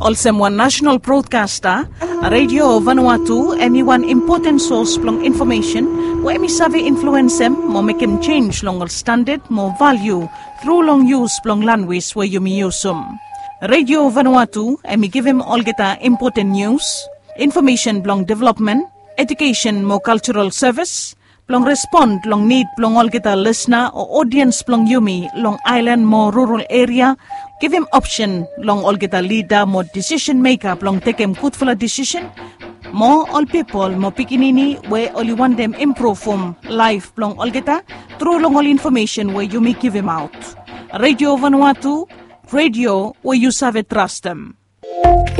Also one national broadcaster, Radio Vanuatu, emi one important source plong information, where emi sabi influence them, mo make him change long standard, more value, through long use plong language where you me use them. Radio Vanuatu, emi give him all geta important news, information plong development, education more cultural service, plong respond long need plong all geta listener or audience plong yumi long island more rural area. Give him option long all get a leader, more decision maker, long take him good for a decision. More all people, more pikinini, where all you want them improve from life, long all get a through long all information where you may give him out. Radio Vanuatu, radio where you serve trust them.